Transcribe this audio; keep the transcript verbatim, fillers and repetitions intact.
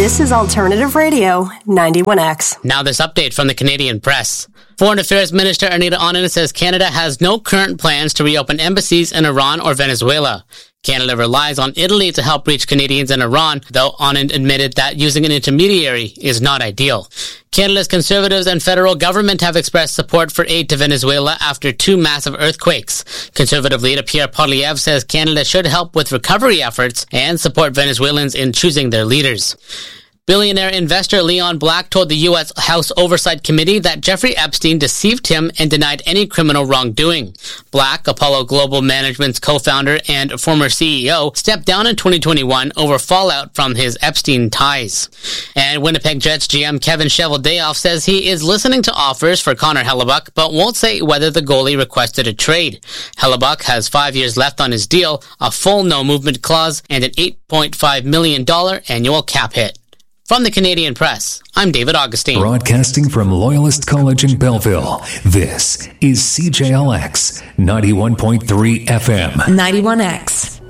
This is Alternative Radio, ninety-one X. Now this update from the Canadian press. Foreign Affairs Minister Anita Anand says Canada has no current plans to reopen embassies in Iran or Venezuela. Canada relies on Italy to help reach Canadians in Iran, though Anand admitted that using an intermediary is not ideal. Canada's Conservatives and federal government have expressed support for aid to Venezuela after two massive earthquakes. Conservative leader Pierre Poilievre says Canada should help with recovery efforts and support Venezuelans in choosing their leaders. Billionaire investor Leon Black told the U S House Oversight Committee that Jeffrey Epstein deceived him and denied any criminal wrongdoing. Black, Apollo Global Management's co-founder and former C E O, stepped down in twenty twenty-one over fallout from his Epstein ties. And Winnipeg Jets G M Kevin Cheveldayoff says he is listening to offers for Connor Hellebuyck, but won't say whether the goalie requested a trade. Hellebuyck has five years left on his deal, a full no-movement clause, and an eight point five million dollars annual cap hit. From the Canadian Press, I'm David Augustine. Broadcasting from Loyalist College in Belleville, this is C J L X ninety-one point three F M. ninety-one X.